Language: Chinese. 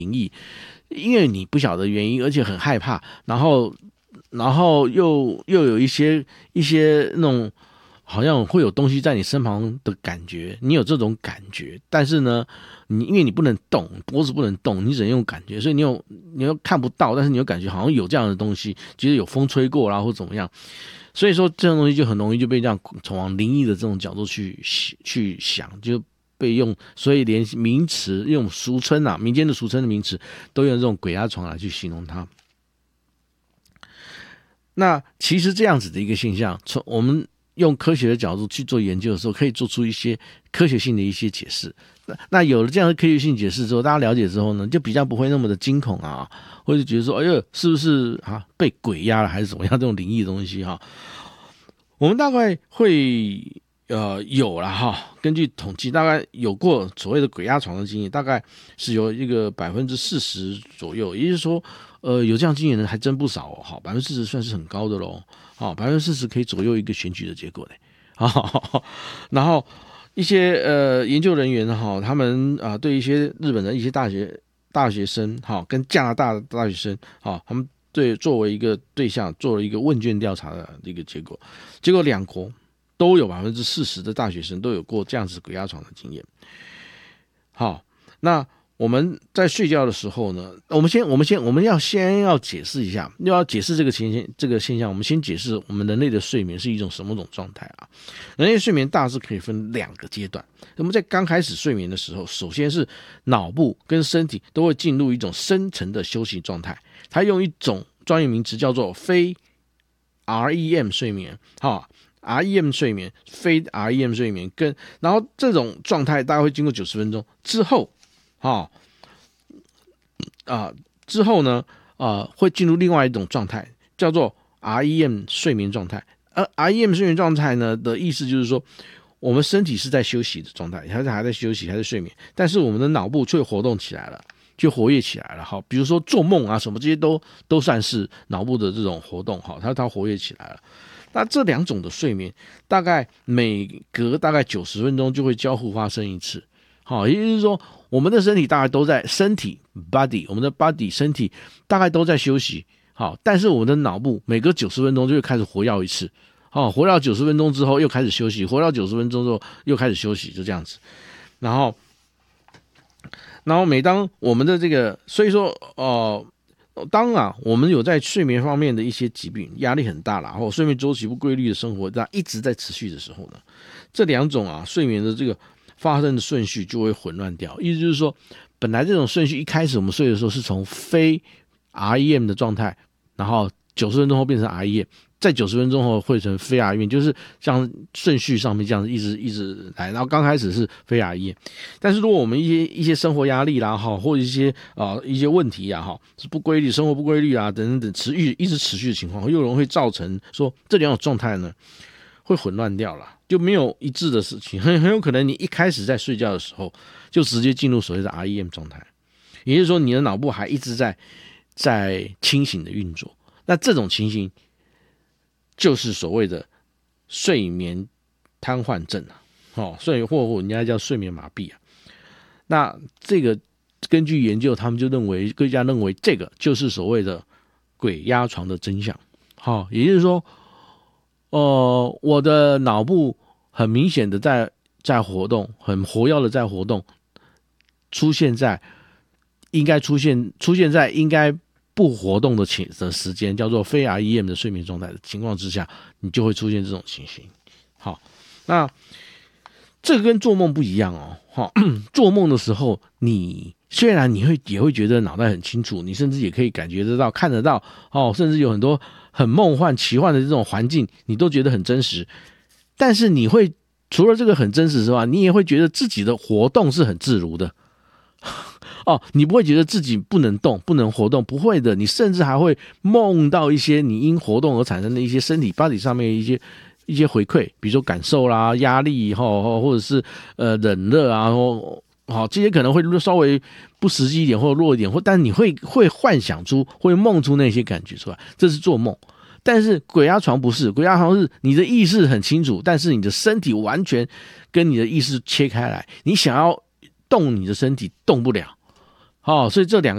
因为你不晓得原因，而且很害怕，然后又有一些那种好像会有东西在你身旁的感觉，你有这种感觉，但是呢，因为你不能动，脖子不能动，你只能用感觉，所以你又看不到，但是你又感觉好像有这样的东西，觉得有风吹过啦或怎么样，所以说这种东西就很容易就被这样从灵异的这种角度去想，就被用，所以连名词用俗称啊，民间的俗称的名词都用这种鬼压床来去形容它。那其实这样子的一个现象，从我们用科学的角度去做研究的时候，可以做出一些科学性的一些解释。那有了这样的科学性解释之后，大家了解之后呢，就比较不会那么的惊恐啊，或者觉得说，哎呦，是不是被鬼压了，还是怎么样这种灵异的东西哈。我们大概会有啦哈，根据统计，大概有过所谓的鬼压床的经验，大概是有一个40%左右，也就是说，有这样经验的人还真不少哦，好，40%算是很高的喽，好，40%可以左右一个选举的结果嘞，好，然后一些研究人员哈，他们对一些日本的一些大学生哈，跟加拿大的大学生哈，他们作为一个对象做了一个问卷调查的一个结果两国都有40%的大学生都有过这样子鬼压床的经验。好，那我们在睡觉的时候呢，我们要解释一下，要解释这个现象，我们先解释我们人类的睡眠是一种什么种状态啊？人类睡眠大致可以分2个阶段。我们在刚开始睡眠的时候，首先是脑部跟身体都会进入一种深层的休息状态，它用一种专业名词叫做非 REM 睡眠，REM 睡眠，非 REM 睡眠，然后这种状态大概会经过90分钟之后，之后呢，会进入另外一种状态，叫做 REM 睡眠状态。而 REM 睡眠状态呢的意思就是说，我们身体是在休息的状态，还在休息，还在睡眠，但是我们的脑部却活动起来了，就活跃起来了。好，比如说做梦啊什么，这些都算是脑部的这种活动，好，它活跃起来了。那这2种的睡眠大概每隔大概90分钟就会交互发生一次，好，也就是说我们的身体大概都在我们的 body 身体大概都在休息，好，但是我们的脑部每隔90分钟就会开始活跃一次，好，活到90分钟之后又开始休息，活到90分钟之后又开始休息，就这样子。然后每当我们的这个，所以说当我们有在睡眠方面的一些疾病，压力很大啦，然后睡眠周期不规律的生活一直在持续的时候呢，这2种睡眠的这个发生的顺序就会混乱掉。意思就是说，本来这种顺序一开始我们睡的时候是从非 REM 的状态，然后90分钟后变成 REM， 在90分钟后会成非 REM， 就是像顺序上面这样子一直来，然后刚开始是非 REM， 但是如果我们一些生活压力啦或者一些问题啊是不规律，生活不规律啊等等一直持续的情况，又容易会造成说这2种状态呢会混乱掉了，就没有一致的事情，很有可能你一开始在睡觉的时候就直接进入所谓的 REM 状态，也就是说你的脑部还一直在清醒的运作，那这种情形就是所谓的睡眠瘫痪症或人家叫睡眠麻痹啊。那这个根据研究，他们就科学家认为这个就是所谓的鬼压床的真相。也就是说，我的脑部很明显的在活动，很活跃的在活动，出现在应该不活动的时间，叫做非 REM 的睡眠状态的情况之下，你就会出现这种情形。好，那这个跟做梦不一样做梦的时候，你虽然也会觉得脑袋很清楚，你甚至也可以感觉得到、看得到甚至有很多很梦幻、奇幻的这种环境，你都觉得很真实。但是你会除了这个很真实之外，你也会觉得自己的活动是很自如的。你不会觉得自己不能动、不能活动，不会的，你甚至还会梦到一些你因活动而产生的一些身体 body 上面一些回馈，比如说感受啦、压力或者是冷热啊，这些可能会稍微不实际一点或弱一点，但你会幻想出、会梦出那些感觉出来，这是做梦。但是鬼压床不是，鬼压床是你的意识很清楚，但是你的身体完全跟你的意识切开来，你想要动你的身体动不了。所以这2个